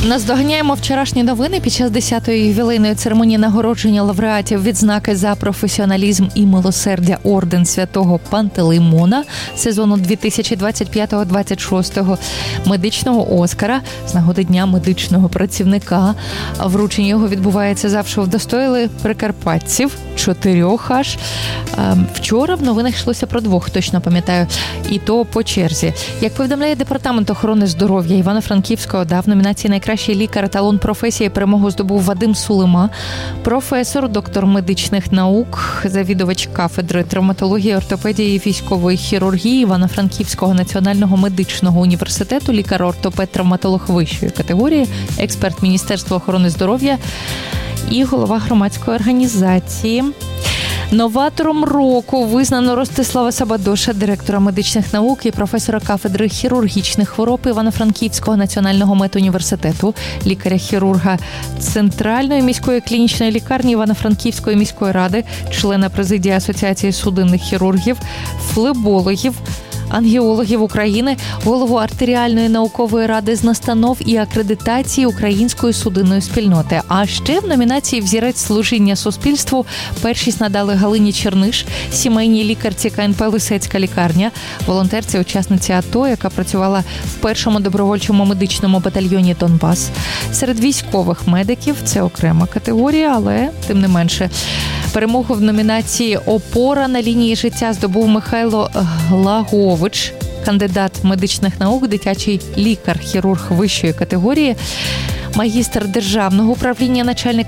Наздоганяємо вчорашні новини під час 10-ї ювілейної церемонії нагородження лауреатів відзнаки за професіоналізм і милосердя орден Святого Пантелеймона сезону 2025-26 медичного Оскара з нагоди Дня медичного працівника. Вручення його відбувається завжди вдостоїли прикарпатців, 4 аж. Вчора в новинах йшлося про 2, точно пам'ятаю, і то по черзі. Як повідомляє Департамент охорони здоров'я Івано-Франківського, в номінації «Найкращий лікар, еталон професії» перемогу здобув Вадим Сулима, професор, доктор медичних наук, завідувач кафедри травматології, ортопедії і військової хірургії Івано-Франківського національного медичного університету, лікар-ортопед-травматолог вищої категорії, експерт Міністерства охорони здоров'я і голова громадської організації. Новатором року визнано Ростислава Сабадоша, директора медичних наук і професора кафедри хірургічних хвороб Івано-Франківського національного медуніверситету, лікаря-хірурга Центральної міської клінічної лікарні Івано-Франківської міської ради, члена президії Асоціації судинних хірургів, флебологів, ангіологів України, голову артеріальної наукової ради з настанов і акредитації Української судинної спільноти. А ще в номінації «Взірець служіння суспільству» першість надали Галині Черниш, сімейній лікарці КНП «Лисецька лікарня», волонтерці, учасниці АТО, яка працювала в першому добровольчому медичному батальйоні «Донбас». Серед військових медиків це окрема категорія, але тим не менше. Перемогу в номінації «Опора на лінії життя» здобув Михайло Глагович, кандидат медичних наук, дитячий лікар-хірург вищої категорії, магістр державного управління, начальник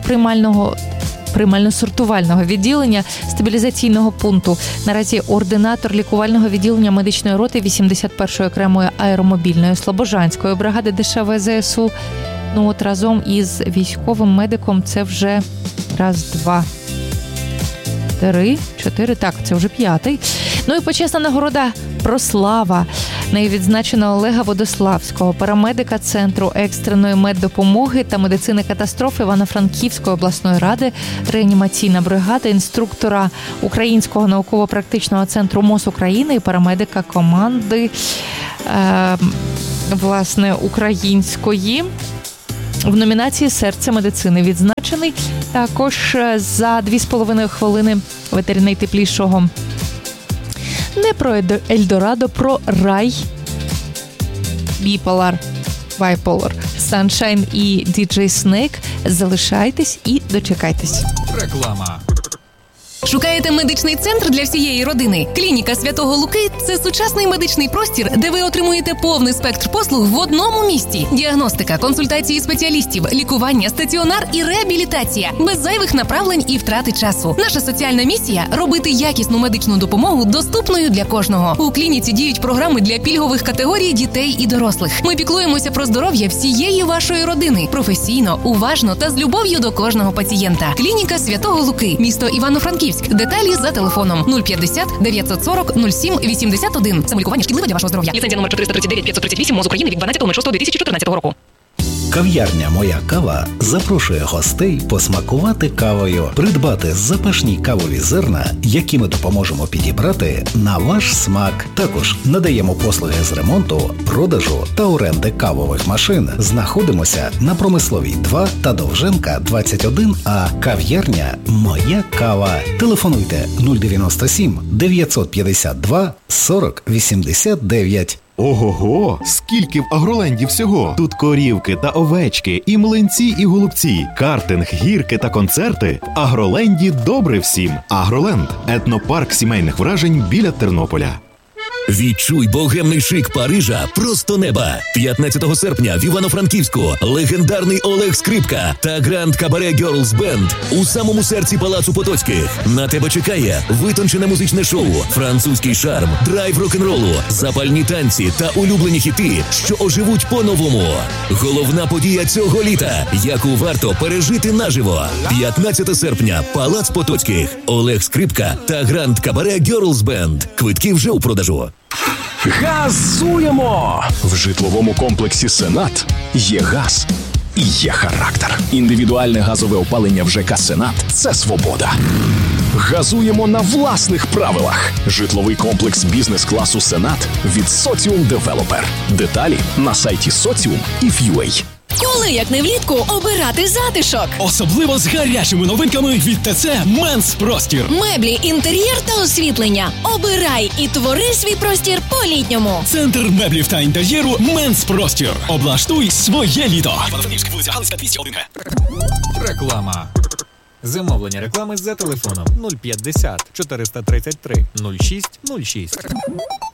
приймально-сортувального відділення стабілізаційного пункту. Наразі ординатор лікувального відділення медичної роти 81-ї окремої аеромобільної слобожанської бригади ДШВ ЗСУ. Разом із військовим медиком це вже 3, 4, це вже 5-й. І почесна нагорода «Прослава». Нею відзначено Олега Водославського, парамедика Центру екстреної меддопомоги та медицини катастроф Івано-Франківської обласної ради, реанімаційна бригада, інструктора Українського науково-практичного центру МОЗ України і парамедика команди, української. В номінації «Серце медицини» відзначений також за 2,5 хвилини ветеринар найтеплішого. Не про Ельдорадо, про рай, Bipolar, Sunshine і DJ Snake. Залишайтесь і дочекайтесь. Реклама. Шукаєте медичний центр для всієї родини? Клініка Святого Луки – це сучасний медичний простір, де ви отримуєте повний спектр послуг в одному місці. Діагностика, консультації спеціалістів, лікування, стаціонар і реабілітація. Без зайвих направлень і втрати часу. Наша соціальна місія – робити якісну медичну допомогу доступною для кожного. У клініці діють програми для пільгових категорій дітей і дорослих. Ми піклуємося про здоров'я всієї вашої родини. Професійно, уважно та з любов'ю до кожного пацієнта. Клініка Святого Луки. Місто Івано-Франківськ. Деталі за телефоном 050 940 07 81. Самолікування шкідливе для вашого здоров'я. Ліцензія номер 439-538 МОЗ України від 12.06.2014 року. Кав'ярня «Моя кава» запрошує гостей посмакувати кавою, придбати запашні кавові зерна, які ми допоможемо підібрати на ваш смак. Також надаємо послуги з ремонту, продажу та оренди кавових машин. Знаходимося на Промисловій 2 та Довженка 21А. Кав'ярня «Моя кава». Телефонуйте 097 952 40 89. Ого-го! Скільки в Агроленді всього! Тут корівки та овечки, і млинці, і голубці, картинг, гірки та концерти. В Агроленді добре всім. Агроленд – етнопарк сімейних вражень біля Тернополя. Відчуй богемний шик Парижа просто неба. 15 серпня в Івано-Франківську легендарний Олег Скрипка та Гранд Кабаре Гьорлз Бенд у самому серці Палацу Потоцьких. На тебе чекає витончене музичне шоу, французький шарм, драйв рок-н-ролу, запальні танці та улюблені хіти, що оживуть по-новому. Головна подія цього літа, яку варто пережити наживо. 15 серпня, Палац Потоцьких, Олег Скрипка та Гранд Кабаре Гьорлз Бенд. Квитки вже у продажу. Газуємо! В житловому комплексі «Сенат» є газ і є характер. Індивідуальне газове опалення в ЖК «Сенат» – це свобода. Газуємо на власних правилах. Житловий комплекс бізнес-класу «Сенат» від Socium Developer. Деталі на сайті Socium і FUA. Коли, як не влітку, обирати затишок? Особливо з гарячими новинками від ТЦ «Менс Простір». Меблі, інтер'єр та освітлення. Обирай і твори свій простір по-літньому. Центр меблів та інтер'єру «Менс Простір». Облаштуй своє літо. Івано-Франківська, вулиця Галицька, 201Г. Реклама. Замовлення реклами за телефоном 050 433 06 06.